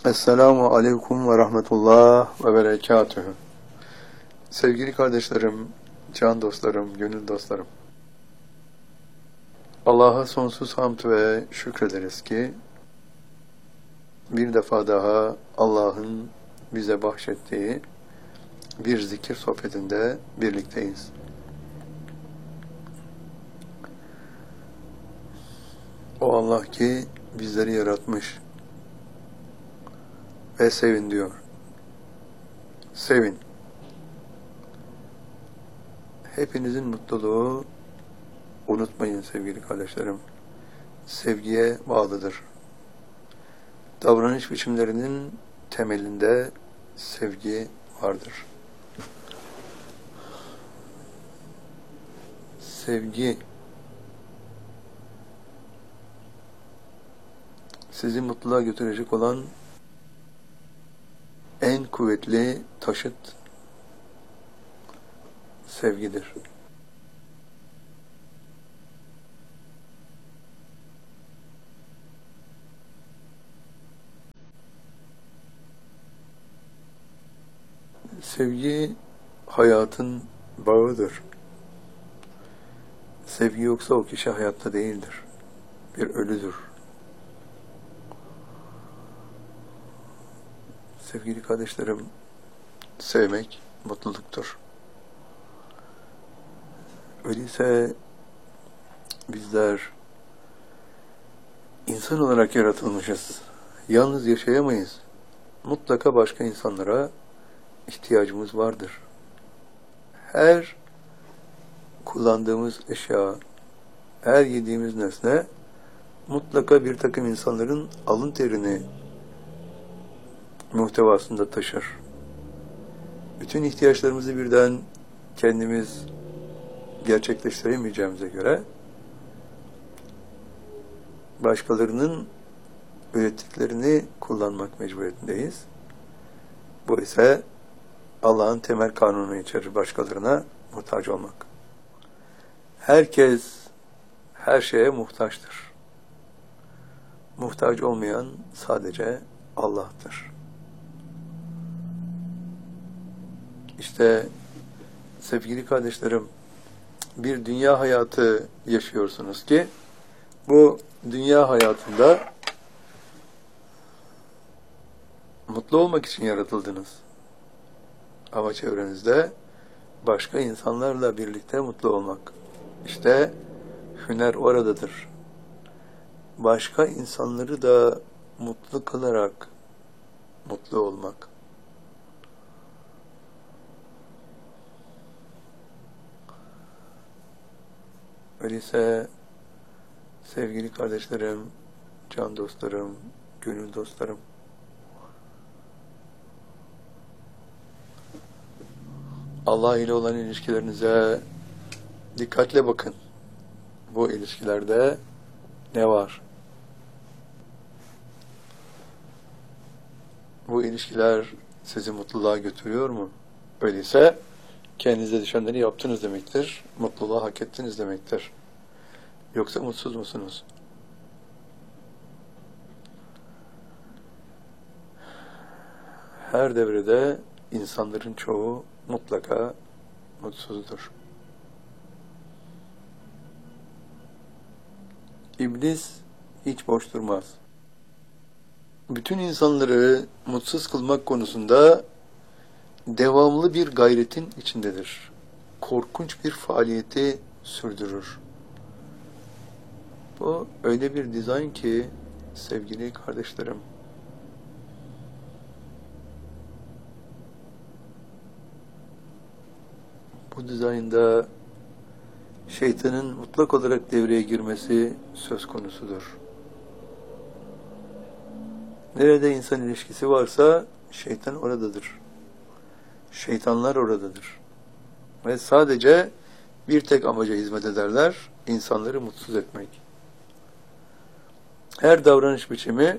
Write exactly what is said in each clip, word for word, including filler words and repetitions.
Esselamu Aleyküm ve Rahmetullah ve Berekatühü. Sevgili kardeşlerim, can dostlarım, gönül dostlarım. Allah'a sonsuz hamd ve şükrederiz ki bir defa daha Allah'ın bize bahşettiği bir zikir sohbetinde birlikteyiz. O Allah ki bizleri yaratmış ve sevin diyor. Sevin. Hepinizin mutluluğu, unutmayın sevgili kardeşlerim, sevgiye bağlıdır. Davranış biçimlerinin temelinde sevgi vardır. Sevgi sizi mutluluğa götürecek olan en kuvvetli taşıt sevgidir. Sevgi hayatın bağıdır. Sevgi yoksa o kişi hayatta değildir. Bir ölüdür. Sevgili kardeşlerim, sevmek mutluluktur. Öyleyse bizler insan olarak yaratılmışız. Yalnız yaşayamayız. Mutlaka başka insanlara ihtiyacımız vardır. Her kullandığımız eşya, her yediğimiz nesne mutlaka bir takım insanların alın terini muhtevasında taşır. Bütün ihtiyaçlarımızı birden kendimiz gerçekleştiremeyeceğimize göre başkalarının ürettiklerini kullanmak mecburiyetindeyiz. Bu ise Allah'ın temel kanunu içerir, başkalarına muhtaç olmak. Herkes her şeye muhtaçtır. Muhtaç olmayan sadece Allah'tır. İşte sevgili kardeşlerim, bir dünya hayatı yaşıyorsunuz ki bu dünya hayatında mutlu olmak için yaratıldınız. Ama çevrenizde başka insanlarla birlikte mutlu olmak. İşte hüner oradadır. Başka insanları da mutlu kılarak mutlu olmak. Öyleyse sevgili kardeşlerim, can dostlarım, gönül dostlarım, Allah ile olan ilişkilerinize dikkatle bakın. Bu ilişkilerde ne var? Bu ilişkiler sizi mutluluğa götürüyor mu? Öyleyse kendinize düşenleri yaptınız demektir. Mutluluğa hak ettiniz demektir. Yoksa mutsuz musunuz? Her devrede insanların çoğu mutlaka mutsuzdur. İblis hiç boş durmaz. Bütün insanları mutsuz kılmak konusunda devamlı bir gayretin içindedir. Korkunç bir faaliyeti sürdürür. Bu öyle bir dizayn ki sevgili kardeşlerim, bu dizaynda şeytanın mutlak olarak devreye girmesi söz konusudur. Nerede insan ilişkisi varsa şeytan oradadır. Şeytanlar oradadır. Ve sadece bir tek amaca hizmet ederler, insanları mutsuz etmek. Her davranış biçimi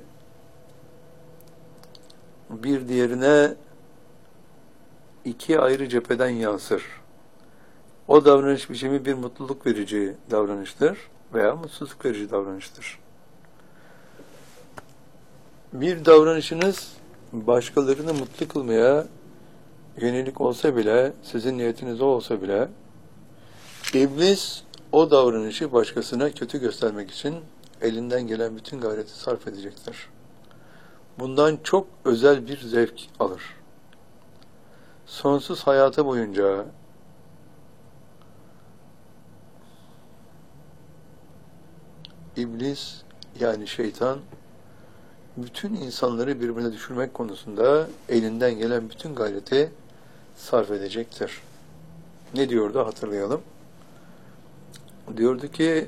bir diğerine iki ayrı cepheden yansır. O davranış biçimi bir mutluluk verici davranıştır veya mutsuzluk verici davranıştır. Bir davranışınız başkalarını mutlu kılmaya yönelik olsa bile, sizin niyetiniz o olsa bile, İblis o davranışı başkasına kötü göstermek için elinden gelen bütün gayreti sarf edecektir. Bundan çok özel bir zevk alır. Sonsuz hayatı boyunca İblis, yani şeytan, bütün insanları birbirine düşürmek konusunda elinden gelen bütün gayreti sarf edecektir. Ne diyordu hatırlayalım. Diyordu ki,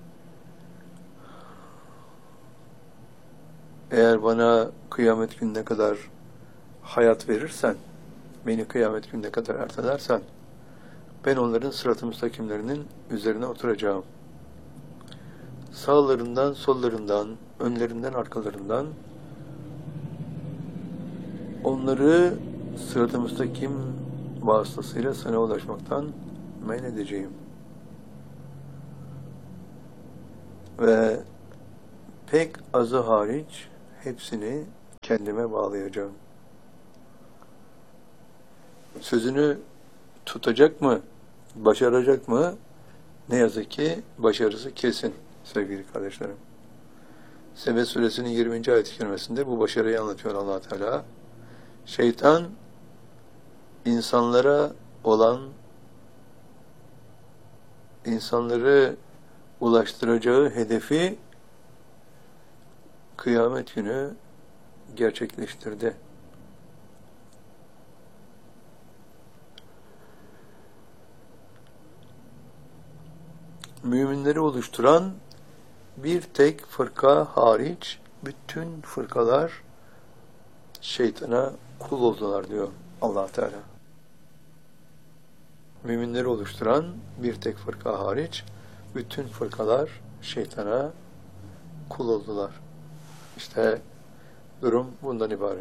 eğer bana kıyamet gününe kadar hayat verirsen, beni kıyamet gününe kadar ertelersen, ben onların sırat-ı müstakimlerinin üzerine oturacağım. Sağlarından, sollarından, önlerinden, arkalarından onları sırat-ı müstakim vasıtasıyla sana ulaşmaktan men edeceğim. Ve pek azı hariç hepsini kendime bağlayacağım. Sözünü tutacak mı, başaracak mı? Ne yazık ki başarısı kesin sevgili kardeşlerim. Sebe suresinin yirminci ayet-i kerimesinde bu başarıyı anlatıyor Allah Teala. Şeytan insanlara olan, insanları ulaştıracağı hedefi kıyamet günü gerçekleştirdi. Müminleri oluşturan bir tek fırka hariç bütün fırkalar şeytana kul oldular diyor Allah Teala. Müminleri oluşturan bir tek fırka hariç bütün fırkalar şeytana kul oldular. İşte durum bundan ibaret.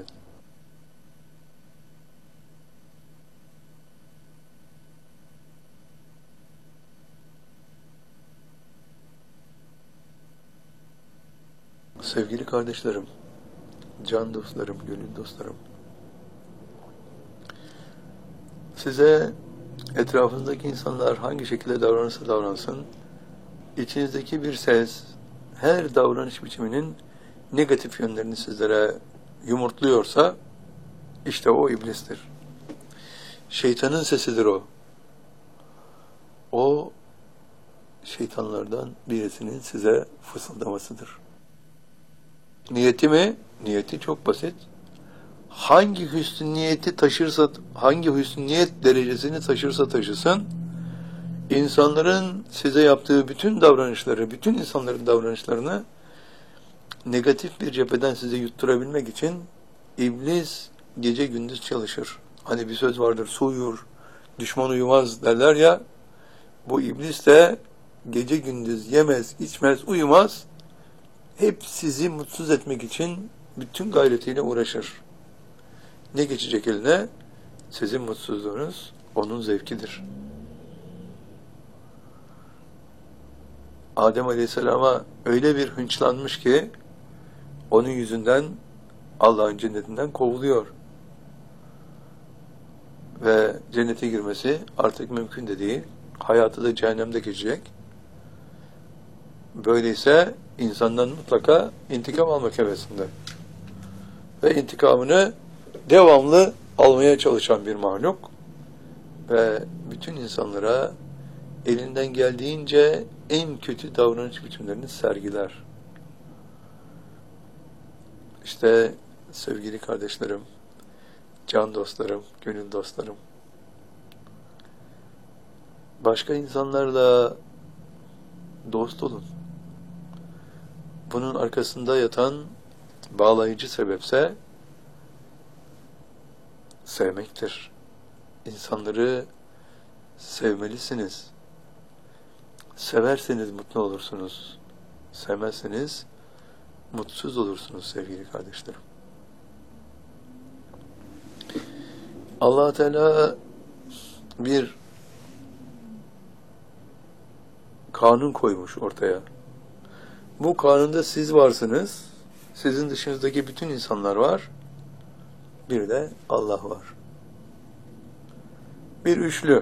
Sevgili kardeşlerim, can dostlarım, gönül dostlarım, size etrafınızdaki insanlar hangi şekilde davranırsa davransın, içinizdeki bir ses, her davranış biçiminin negatif yönlerini sizlere yumurtluyorsa, işte o iblistir. Şeytanın sesidir o. O, şeytanlardan birisinin size fısıldamasıdır. Niyeti mi? Niyeti çok basit. Hangi hüsnü niyeti taşırsa, hangi hüsnü niyet derecesini taşırsa taşısın, insanların size yaptığı bütün davranışları, bütün insanların davranışlarını negatif bir cepheden size yutturabilmek için iblis gece gündüz çalışır. Hani bir söz vardır, su uyur, düşman uyumaz derler ya, bu iblis de gece gündüz yemez, içmez, uyumaz, hep sizi mutsuz etmek için bütün gayretiyle uğraşır. Ne geçecek eline? Sizin mutsuzluğunuz onun zevkidir. Adem Aleyhisselam'a öyle bir hınçlanmış ki onun yüzünden Allah'ın cennetinden kovuluyor. Ve cennete girmesi artık mümkün de değil. Hayatı da cehennemde geçecek. Böyleyse insandan mutlaka intikam almak hevesinde. Ve intikamını devamlı almaya çalışan bir mahluk. Ve bütün insanlara elinden geldiğince en kötü davranış biçimlerini sergiler. İşte sevgili kardeşlerim, can dostlarım, gönül dostlarım, başka insanlarla dost olun. Bunun arkasında yatan bağlayıcı sebepse sevmektir. İnsanları sevmelisiniz. Severseniz mutlu olursunuz. Sevmezseniz mutsuz olursunuz sevgili kardeşlerim. Allah Teala bir kanun koymuş ortaya. Bu kanunda siz varsınız, Sizin dışınızdaki bütün insanlar var. Bir de Allah var. Bir üçlü.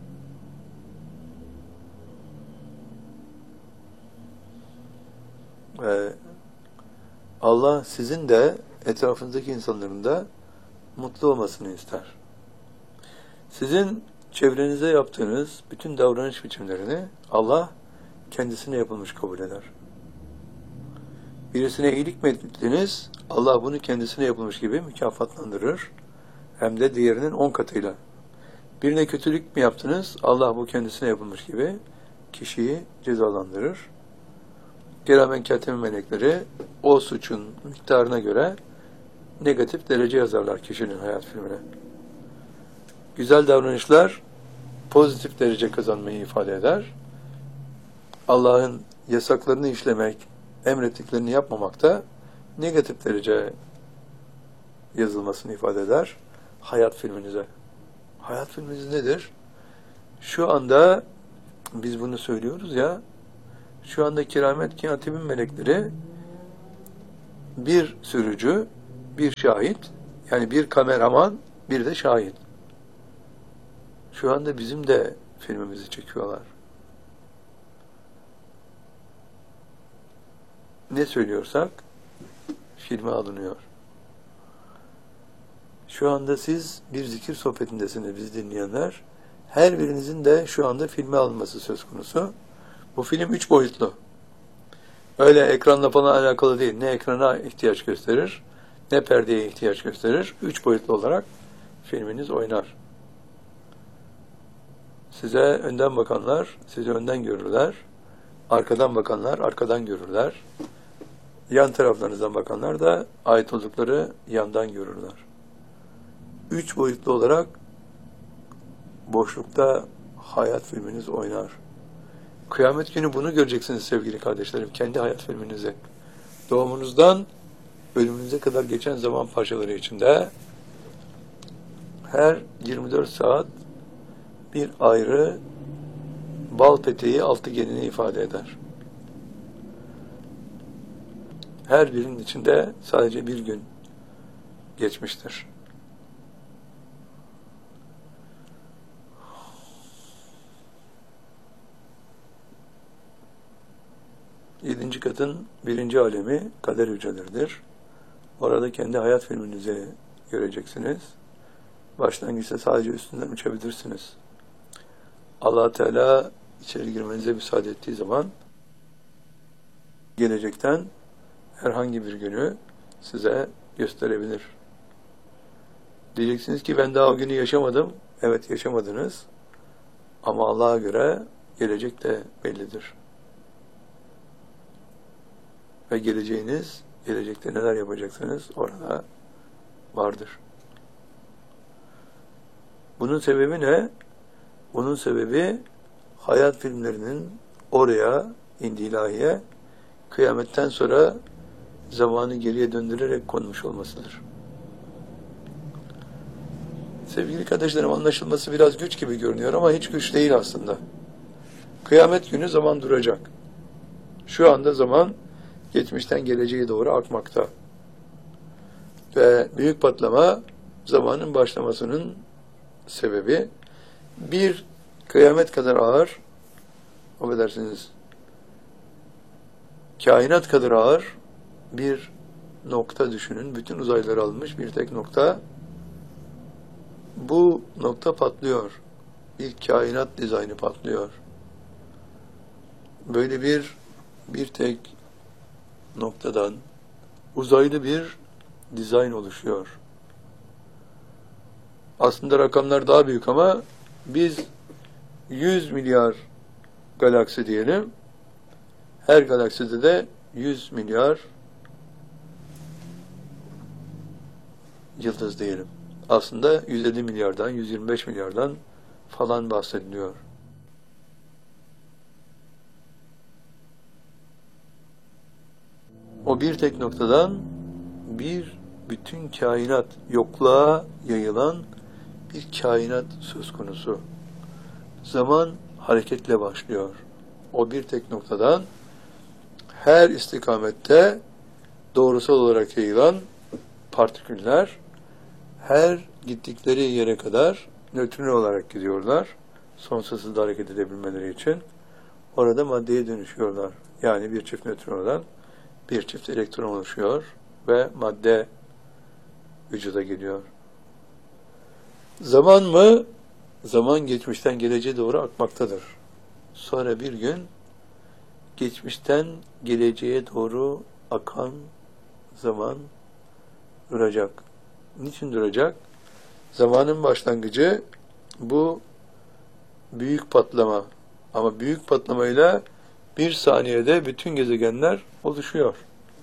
Ve Allah sizin de etrafınızdaki insanların da mutlu olmasını ister. Sizin çevrenize yaptığınız bütün davranış biçimlerini Allah kendisine yapılmış kabul eder. Birisine iyilik mi ettiniz, Allah bunu kendisine yapılmış gibi mükafatlandırır. Hem de diğerinin on katıyla. Birine kötülük mü yaptınız, Allah bu kendisine yapılmış gibi kişiyi cezalandırır. Keramen kâtibîn melekleri o suçun miktarına göre negatif derece yazarlar kişinin hayat filmine. Güzel davranışlar pozitif derece kazanmayı ifade eder. Allah'ın yasaklarını işlemek, emrettiklerini yapmamak da negatif derece yazılmasını ifade eder hayat filminize. Hayat filminiz nedir? Şu anda biz bunu söylüyoruz ya, şu anda keramet kâtibîn melekleri bir sürücü, bir şahit, yani bir kameraman, bir de şahit. Şu anda bizim de filmimizi çekiyorlar. Ne söylüyorsak filme alınıyor. Şu anda siz bir zikir sohbetindesiniz, biz dinleyenler. Her birinizin de şu anda filme alınması söz konusu. Bu film üç boyutlu. Öyle ekranla falan alakalı değil. Ne ekrana ihtiyaç gösterir, ne perdeye ihtiyaç gösterir. Üç boyutlu olarak filminiz oynar. Size önden bakanlar, sizi önden görürler. Arkadan bakanlar, arkadan görürler. Yan taraflarınızdan bakanlar da ait oldukları yandan görürler. Üç boyutlu olarak boşlukta hayat filminiz oynar. Kıyamet günü bunu göreceksiniz sevgili kardeşlerim, kendi hayat filminizi. Doğumunuzdan ölümünüze kadar geçen zaman parçaları içinde her yirmi dört saat bir ayrı bal peteği altıgenini ifade eder. Her birinin içinde sadece bir gün geçmiştir. Yedinci katın birinci alemi kader hücreleridir. Orada kendi hayat filminizi göreceksiniz. Başlangıçta sadece üstünden uçabilirsiniz. Allah Teala içeri girmenize müsaade ettiği zaman gelecekten herhangi bir günü size gösterebilir. Diyeceksiniz ki ben daha o günü yaşamadım. Evet, yaşamadınız. Ama Allah'a göre gelecek de bellidir. Ve geleceğiniz, gelecekte neler yapacaksınız orada vardır. Bunun sebebi ne? Bunun sebebi hayat filmlerinin oraya, indi ilahiye, kıyametten sonra zamanı geriye döndürerek konmuş olmasıdır. Sevgili kardeşlerim, anlaşılması biraz güç gibi görünüyor ama hiç güç değil aslında. Kıyamet günü zaman duracak. Şu anda zaman geçmişten geleceğe doğru akmakta. Ve büyük patlama zamanın başlamasının sebebi bir kıyamet kadar ağır, affedersiniz, kainat kadar ağır bir nokta düşünün. Bütün uzayları almış bir tek nokta. Bu nokta patlıyor. Bir kainat dizaynı patlıyor. Böyle bir bir tek noktadan uzaylı bir dizayn oluşuyor. Aslında rakamlar daha büyük ama biz yüz milyar galaksi diyelim. Her galakside de yüz milyar yıldız diyelim. Aslında yüz elli milyardan, yüz yirmi beş milyardan falan bahsediliyor. O bir tek noktadan bir bütün kainat, yokluğa yayılan bir kainat söz konusu. Zaman hareketle başlıyor. O bir tek noktadan her istikamette doğrusal olarak yayılan partiküller her gittikleri yere kadar nötrino olarak gidiyorlar. Sonsuz hızla hareket edebilmeleri için. Orada maddeye dönüşüyorlar. Yani bir çift nötrinodan bir çift elektron oluşuyor ve madde vücuda geliyor. Zaman mı? Zaman geçmişten geleceğe doğru akmaktadır. Sonra bir gün geçmişten geleceğe doğru akan zaman duracak. Niçin duracak? Zamanın başlangıcı bu büyük patlama. Ama büyük patlamayla bir saniyede bütün gezegenler oluşuyor.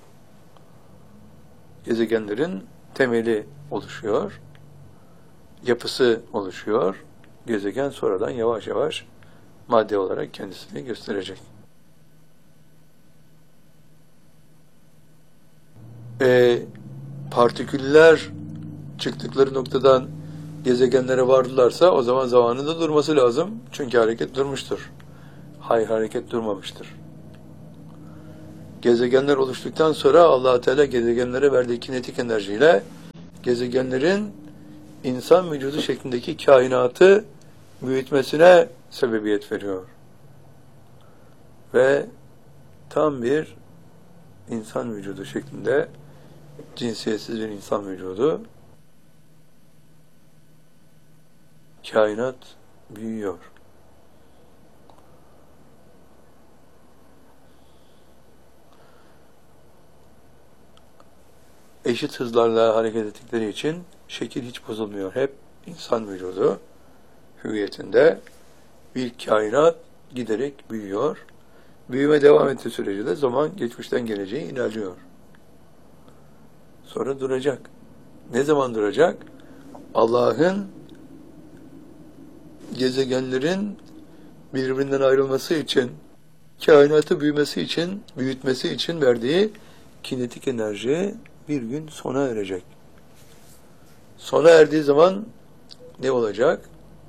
Gezegenlerin temeli oluşuyor. Yapısı oluşuyor. Gezegen sonradan yavaş yavaş madde olarak kendisini gösterecek. E, partiküller çıktıkları noktadan gezegenlere vardılarsa o zaman zamanın da durması lazım. Çünkü hareket durmuştur. Hayır, hareket durmamıştır. Gezegenler oluştuktan sonra Allah-u Teala gezegenlere verdiği kinetik enerjiyle gezegenlerin insan vücudu şeklindeki kainatı büyütmesine sebebiyet veriyor. Ve tam bir insan vücudu şeklinde cinsiyetsiz bir insan vücudu kainat büyüyor. Eşit hızlarla hareket ettikleri için şekil hiç bozulmuyor. Hep insan vücudu hüviyetinde bir kainat giderek büyüyor. Büyüme devam ettiği sürece de zaman geçmişten geleceğe ilerliyor. Sonra duracak. Ne zaman duracak? Allah'ın gezegenlerin birbirinden ayrılması için, kainatı büyümesi için, büyütmesi için verdiği kinetik enerji bir gün sona erecek. Sona erdiği zaman ne olacak?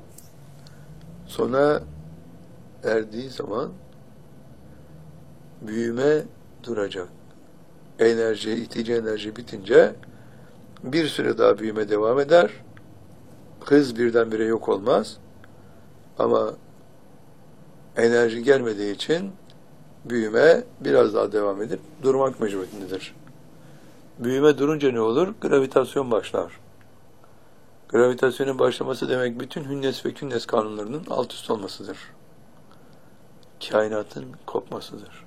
Sona erdiği zaman büyüme duracak. Enerji, itici enerji bitince bir süre daha büyüme devam eder. Hız birdenbire yok olmaz. Ama enerji gelmediği için büyüme biraz daha devam edip durmak mecburiyetindedir. Büyüme durunca ne olur? Gravitasyon başlar. Gravitasyonun başlaması demek bütün hünnes ve künnes kanunlarının alt üst olmasıdır. Kainatın kopmasıdır.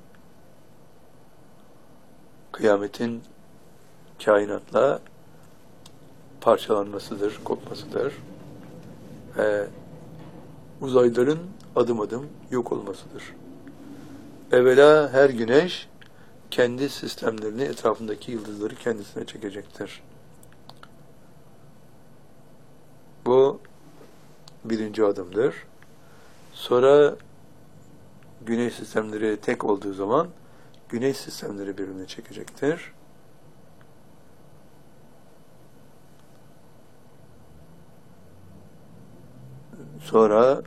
Kıyametin kainatla parçalanmasıdır, kopmasıdır. Ve uzayların adım adım yok olmasıdır. Evvela her güneş kendi sistemlerini, etrafındaki yıldızları kendisine çekecektir. Bu birinci adımdır. Sonra güneş sistemleri tek olduğu zaman güneş sistemleri birbirine çekecektir. Sonra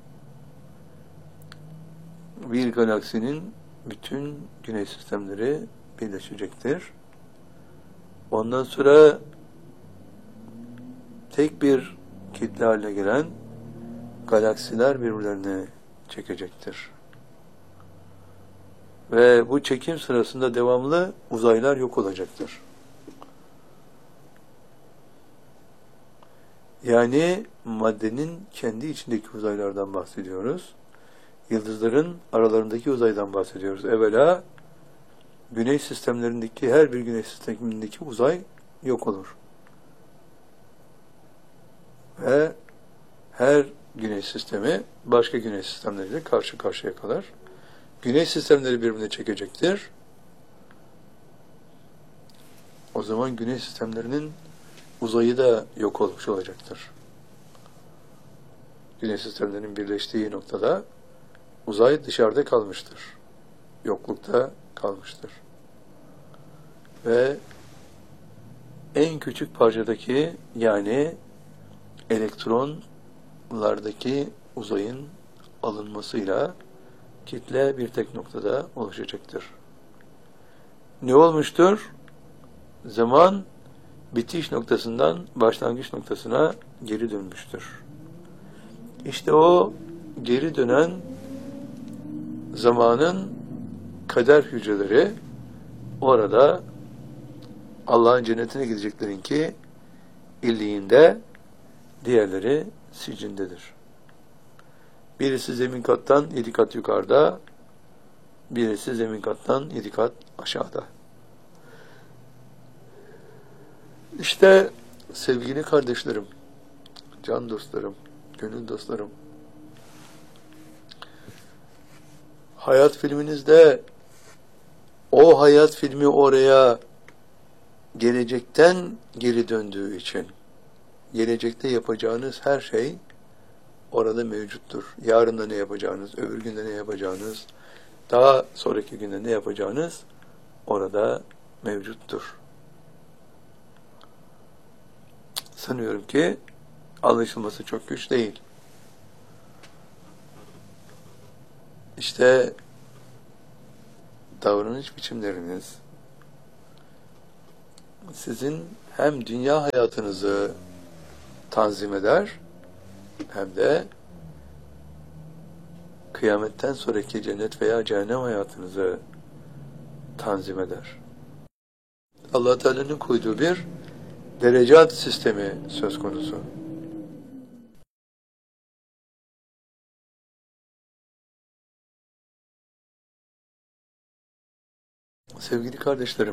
bir galaksinin bütün güneş sistemleri birleşecektir. Ondan sonra tek bir kitle haline gelen galaksiler birbirlerine çekecektir. Ve bu çekim sırasında devamlı uzaylar yok olacaktır. Yani maddenin kendi içindeki uzaylardan bahsediyoruz. Yıldızların aralarındaki uzaydan bahsediyoruz. Evvela güneş sistemlerindeki her bir güneş sistemindeki uzay yok olur. Ve her güneş sistemi başka güneş sistemleriyle karşı karşıya kalır. Güneş sistemleri birbirine çekecektir. O zaman güneş sistemlerinin uzayı da yok olmuş olacaktır. Güneş sistemlerinin birleştiği noktada uzay dışarıda kalmıştır. Yoklukta kalmıştır. Ve en küçük parçadaki, yani elektronlardaki uzayın alınmasıyla kitle bir tek noktada oluşacaktır. Ne olmuştur? zaman bitiş noktasından başlangıç noktasına geri dönmüştür. İşte o geri dönen zamanın kader hücreleri orada Allah'ın cennetine gideceklerin ki illiğinde, diğerleri sicindedir. Birisi zemin kattan yedi kat yukarıda, birisi zemin kattan yedi kat aşağıda. İşte sevgili kardeşlerim, can dostlarım, gönül dostlarım, hayat filminizde o hayat filmi oraya gelecekten geri döndüğü için gelecekte yapacağınız her şey orada mevcuttur. Yarın da ne yapacağınız, öbür günde ne yapacağınız, daha sonraki günde ne yapacağınız orada mevcuttur. Sanıyorum ki anlaşılması çok güç değil. İşte davranış biçimleriniz sizin hem dünya hayatınızı tanzim eder hem de kıyametten sonraki cennet veya cehennem hayatınızı tanzim eder. Allah Teala'nın koyduğu bir derecat sistemi söz konusu. Sevgili kardeşlerim,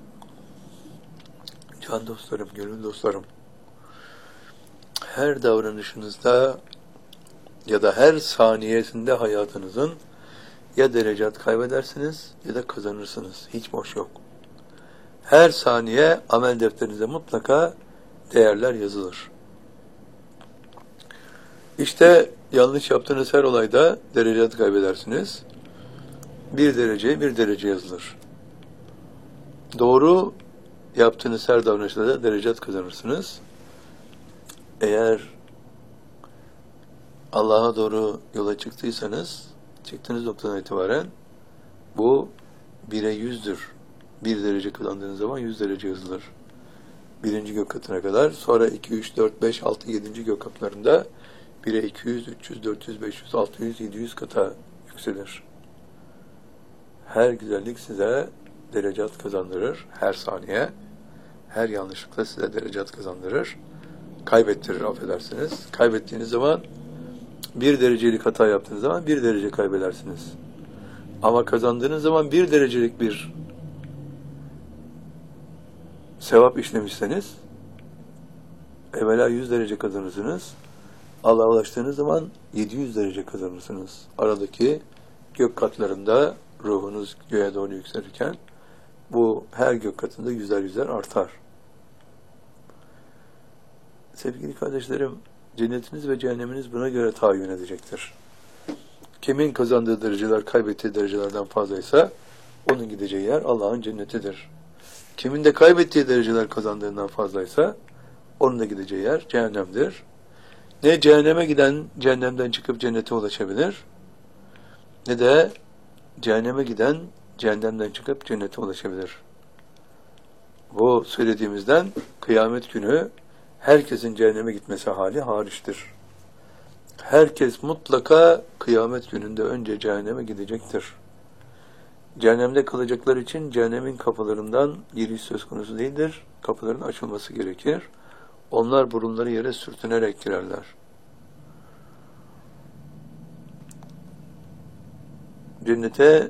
can dostlarım, gönül dostlarım, her davranışınızda ya da her saniyesinde hayatınızın ya derecat kaybedersiniz ya da kazanırsınız. Hiç boş yok. Her saniye amel defterinize mutlaka değerler yazılır. İşte yanlış yaptığınız her olayda derecat kaybedersiniz. Bir derece, bir derece yazılır. Doğru yaptığınız her davranışta da derecat kazanırsınız. Eğer Allah'a doğru yola çıktıysanız, çıktığınız noktadan itibaren bu bire yüzdür. Bir derece kazandığınız zaman yüz derece yazılır. Birinci gök katına kadar, sonra iki, üç, dört, beş, altı, yedinci gök katlarında bire iki yüz, üç yüz, dört yüz, beş yüz, altı yüz, yedi yüz kata yükselir. Her güzellik size derecat kazandırır her saniye. Her yanlışlıkla size derecat kazandırır. Kaybettirir, affedersiniz. Kaybettiğiniz zaman bir derecelik hata yaptığınız zaman bir derece kaybedersiniz. Ama kazandığınız zaman bir derecelik bir sevap işlemişseniz evvela yüz derece kazanırsınız. Allah'a ulaştığınız zaman yedi yüz derece kazanırsınız. Aradaki gök katlarında ruhunuz göğe doğru yükselirken bu her gök katında yüzler yüzler artar. Sevgili kardeşlerim, cennetiniz ve cehenneminiz buna göre tayin edecektir. Kimin kazandığı dereceler kaybettiği derecelerden fazlaysa onun gideceği yer Allah'ın cennetidir. Kimin de kaybettiği dereceler kazandığından fazlaysa onun da gideceği yer cehennemdir. Ne cehenneme giden cehennemden çıkıp cennete ulaşabilir, ne de cehenneme giden cehennemden çıkıp cennete ulaşabilir. Bu söylediğimizden kıyamet günü herkesin cehenneme gitmesi hali hariçtir. Herkes mutlaka kıyamet gününde önce cehenneme gidecektir. Cehennemde kalacaklar için cehennemin kapılarından giriş söz konusu değildir. Kapıların açılması gerekir. Onlar burunları yere sürtünerek girerler. Cennete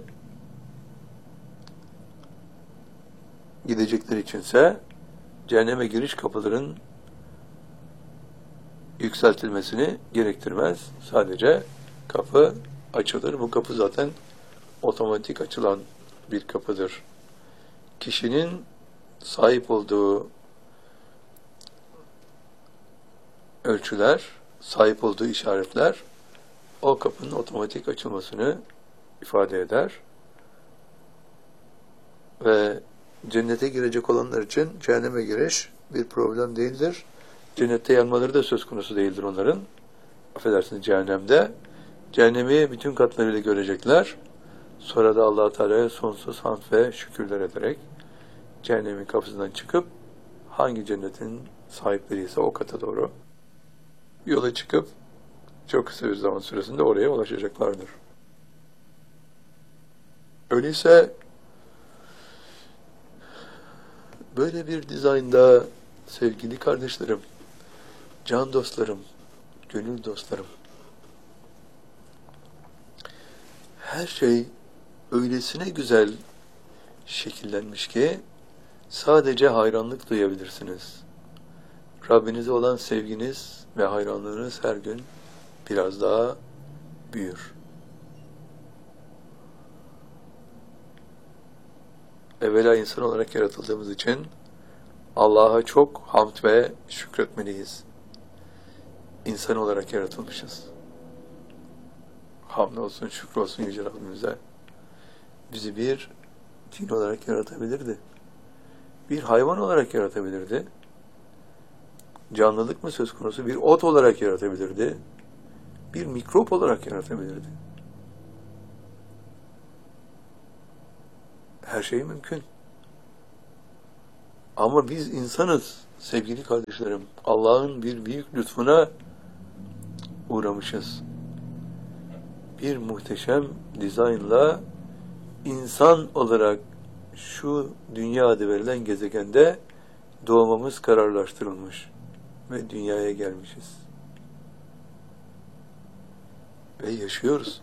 gidecekler içinse cehenneme giriş kapıların yükseltilmesini gerektirmez. Sadece kapı açılır. Bu kapı zaten otomatik açılan bir kapıdır. Kişinin sahip olduğu ölçüler, sahip olduğu işaretler o kapının otomatik açılmasını ifade eder. Ve cennete girecek olanlar için cehenneme giriş bir problem değildir. Cennette yanmaları da söz konusu değildir onların. Affedersiniz, cehennemde. Cehennemi bütün katlarıyla görecekler. Sonra da Allah-u Teala'ya sonsuz hamd ve şükürler ederek cehennemin kapısından çıkıp hangi cennetin sahipleri ise o kata doğru yola çıkıp çok kısa bir zaman süresinde oraya ulaşacaklardır. Öyleyse böyle bir dizaynda sevgili kardeşlerim, can dostlarım, gönül dostlarım, her şey öylesine güzel şekillenmiş ki sadece hayranlık duyabilirsiniz. Rabbinize olan sevginiz ve hayranlığınız her gün biraz daha büyür. Evvela insan olarak yaratıldığımız için Allah'a çok hamd ve şükretmeliyiz. İnsan olarak yaratılmışız. Hamd olsun, şükür olsun Yüce Rabbimize. Bizi bir cin olarak yaratabilirdi. Bir hayvan olarak yaratabilirdi. Canlılık mı söz konusu? Bir ot olarak yaratabilirdi. Bir mikrop olarak yaratabilirdi. Her şey mümkün. Ama biz insanız sevgili kardeşlerim. Allah'ın bir büyük lütfuna uğramışız. Bir muhteşem dizaynla insan olarak şu dünya adı verilen gezegende doğmamız kararlaştırılmış ve dünyaya gelmişiz. Ve yaşıyoruz.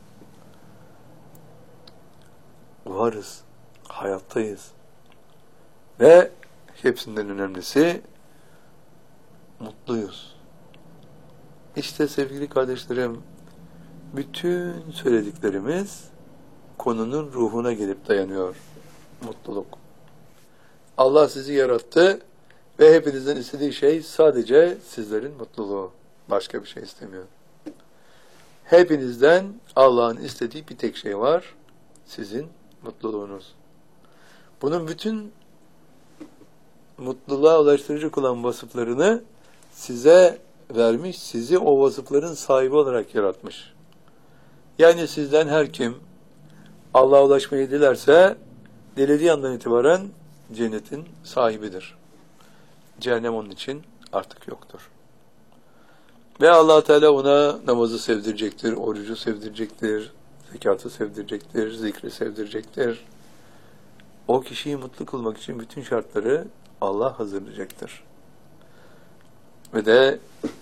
Varız. Hayattayız. Ve hepsinden önemlisi mutluyuz. İşte sevgili kardeşlerim, bütün söylediklerimiz konunun ruhuna gelip dayanıyor. Mutluluk. Allah sizi yarattı ve hepinizden istediği şey sadece sizlerin mutluluğu. Başka bir şey istemiyor. Hepinizden Allah'ın istediği bir tek şey var. Sizin mutluluğunuz. Bunun bütün mutluluğa ulaştırıcı olan vasıflarını size vermiş, sizi o vasıfların sahibi olarak yaratmış. Yani sizden her kim Allah'a ulaşmayı dilerse, dilediği andan itibaren cennetin sahibidir. Cehennem onun için artık yoktur. Ve Allah Teala ona namazı sevdirecektir, orucu sevdirecektir, zekatı sevdirecektir, zikri sevdirecektir. O kişiyi mutlu kılmak için bütün şartları Allah hazırlayacaktır. Ve de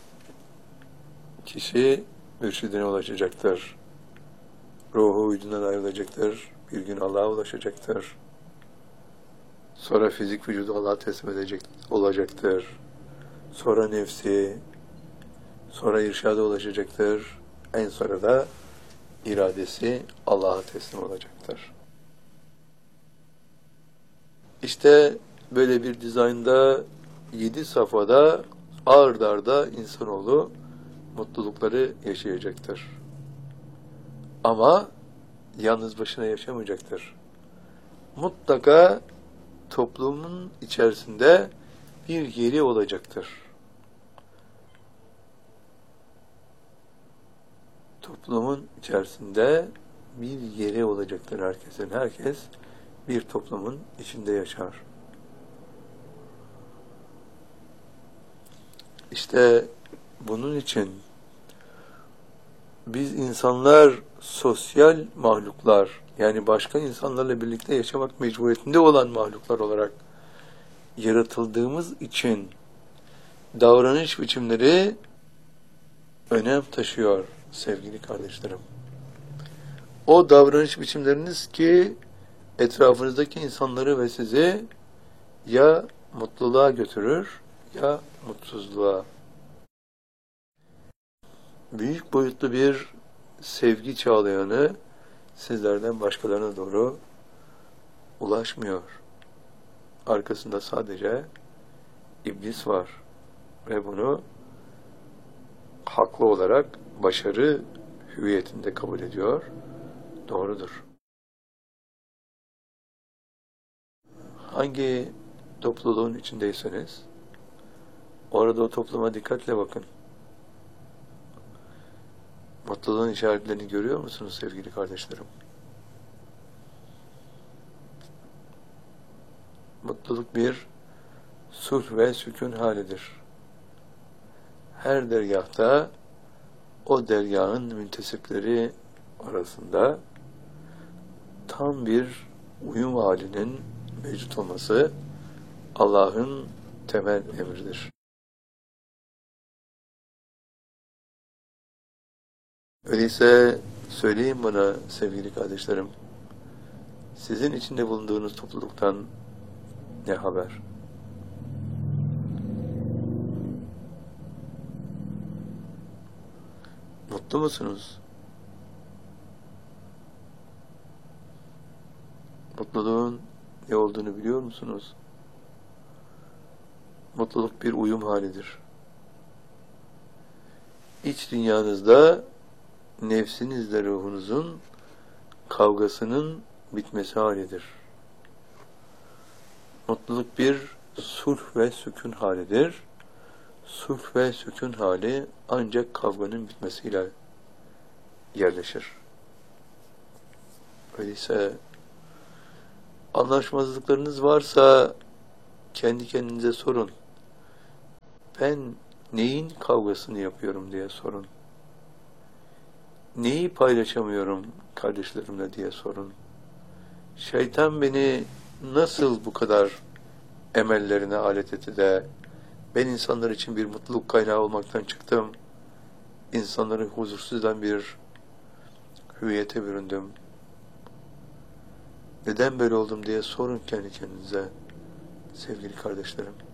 kişi mürşidine ulaşacaktır. Ruhu uydundan ayrılacaktır. Bir gün Allah'a ulaşacaktır. Sonra fizik vücudu Allah'a teslim edecek olacaktır. Sonra nefsi, sonra irşada ulaşacaktır. En sonra da iradesi Allah'a teslim olacaktır. İşte böyle bir dizaynda yedi safhada ard arda insanoğlu mutlulukları yaşayacaktır. Ama yalnız başına yaşamayacaktır. Mutlaka toplumun içerisinde bir yeri olacaktır. Toplumun içerisinde bir yeri olacaktır herkesin. Herkes bir toplumun içinde yaşar. İşte bunun için biz insanlar sosyal mahluklar, yani başka insanlarla birlikte yaşamak mecburiyetinde olan mahluklar olarak yaratıldığımız için davranış biçimleri önem taşıyor sevgili kardeşlerim. O davranış biçimleriniz ki etrafınızdaki insanları ve sizi ya mutluluğa götürür ya mutsuzluğa. Büyük boyutlu bir sevgi çağlayanı sizlerden başkalarına doğru ulaşmıyor. Arkasında sadece iblis var ve bunu haklı olarak başarı hüviyetinde kabul ediyor. Doğrudur. Hangi topluluğun içindeyseniz orada o topluma dikkatle bakın. Mutluluğun işaretlerini görüyor musunuz sevgili kardeşlerim? Mutluluk bir sulh ve sükun halidir. Her dergâhta o dergâhın müntesipleri arasında tam bir uyum halinin mevcut olması Allah'ın temel emridir. Öyleyse söyleyin bana sevgili kardeşlerim, sizin içinde bulunduğunuz topluluktan ne haber? Mutlu musunuz? Mutluluğun ne olduğunu biliyor musunuz? Mutluluk bir uyum halidir. İç dünyanızda nefsinizle ruhunuzun kavgasının bitmesi halidir. Mutluluk bir sulh ve sükun halidir. Sulh ve sükun hali ancak kavganın bitmesiyle yerleşir. Öyleyse anlaşmazlıklarınız varsa kendi kendinize sorun. Ben neyin kavgasını yapıyorum diye sorun. Neyi paylaşamıyorum kardeşlerimle diye sorun. Şeytan beni nasıl bu kadar emellerine alet etti de ben insanlar için bir mutluluk kaynağı olmaktan çıktım. İnsanları huzursuz eden bir hüviyete büründüm. Neden böyle oldum diye sorun kendi kendinize sevgili kardeşlerim.